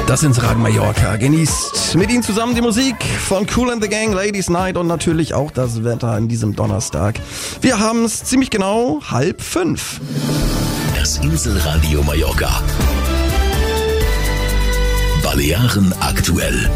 Das Inselradio Mallorca genießt mit Ihnen zusammen die Musik von Kool and the Gang, Ladies Night und natürlich auch das Wetter an diesem Donnerstag. Wir haben es ziemlich genau 4:30. Das Inselradio Mallorca. Balearen aktuell.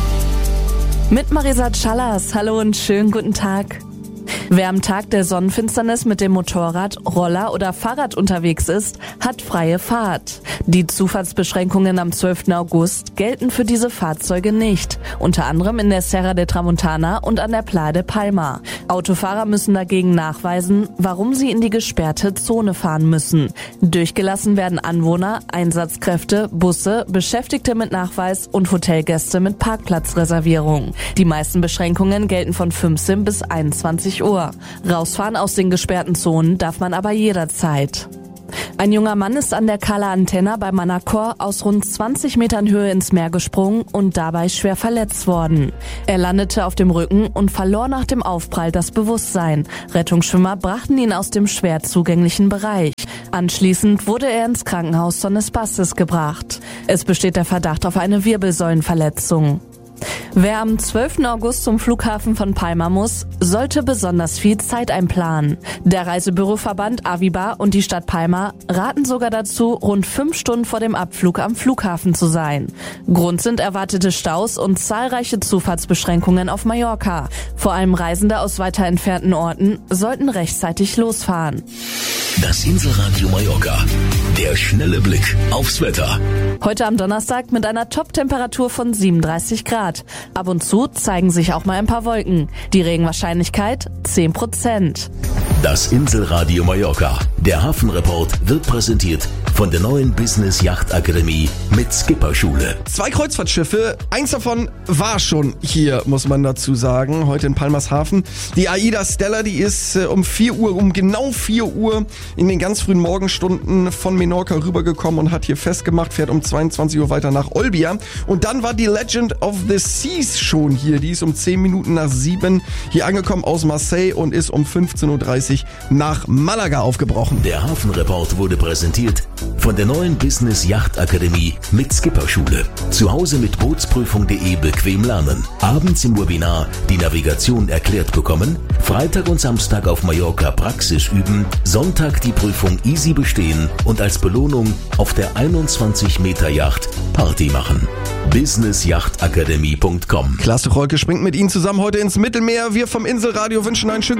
Mit Marisa Callas. Hallo und schönen guten Tag. Wer am Tag der Sonnenfinsternis mit dem Motorrad, Roller oder Fahrrad unterwegs ist, hat freie Fahrt. Die Zufahrtsbeschränkungen am 12. August gelten für diese Fahrzeuge nicht. Unter anderem in der Serra de Tramontana und an der Playa de Palma. Autofahrer müssen dagegen nachweisen, warum sie in die gesperrte Zone fahren müssen. Durchgelassen werden Anwohner, Einsatzkräfte, Busse, Beschäftigte mit Nachweis und Hotelgäste mit Parkplatzreservierung. Die meisten Beschränkungen gelten von 15 bis 21 Uhr. Rausfahren aus den gesperrten Zonen darf man aber jederzeit. Ein junger Mann ist an der Cala Antena bei Manacor aus rund 20 Metern Höhe ins Meer gesprungen und dabei schwer verletzt worden. Er landete auf dem Rücken und verlor nach dem Aufprall das Bewusstsein. Rettungsschwimmer brachten ihn aus dem schwer zugänglichen Bereich. Anschließend wurde er ins Krankenhaus Son Espaces gebracht. Es besteht der Verdacht auf eine Wirbelsäulenverletzung. Wer am 12. August zum Flughafen von Palma muss, sollte besonders viel Zeit einplanen. Der Reisebüroverband Aviva und die Stadt Palma raten sogar dazu, rund 5 Stunden vor dem Abflug am Flughafen zu sein. Grund sind erwartete Staus und zahlreiche Zufahrtsbeschränkungen auf Mallorca. Vor allem Reisende aus weiter entfernten Orten sollten rechtzeitig losfahren. Das Inselradio Mallorca. Der schnelle Blick aufs Wetter. Heute am Donnerstag mit einer Top-Temperatur von 37 Grad. Ab und zu zeigen sich auch mal ein paar Wolken. Die Regenwahrscheinlichkeit 10%. Das Inselradio Mallorca. Der Hafenreport wird präsentiert von der neuen Business Yacht Akademie mit Skipperschule. 2 Kreuzfahrtschiffe, eins davon war schon hier, muss man dazu sagen, heute in Palmas Hafen. Die Aida Stella, die ist um genau 4 Uhr in den ganz frühen Morgenstunden von Menorca rübergekommen und hat hier festgemacht, fährt um 22 Uhr weiter nach Olbia. Und dann war die Legend of the Seas schon hier, die ist um 10 Minuten nach 7 hier angekommen aus Marseille und ist um 15.30 Uhr nach Malaga aufgebrochen. Der Hafenreport wurde präsentiert von der neuen Business Yacht Akademie mit Skipperschule. Zu Hause mit Bootsprüfung.de bequem lernen. Abends im Webinar die Navigation erklärt bekommen. Freitag und Samstag auf Mallorca Praxis üben. Sonntag die Prüfung easy bestehen und als Belohnung auf der 21 Meter Yacht Party machen. businessjachtakademie.com. Klaas de Rolke springt mit Ihnen zusammen heute ins Mittelmeer. Wir vom Inselradio wünschen einen schönen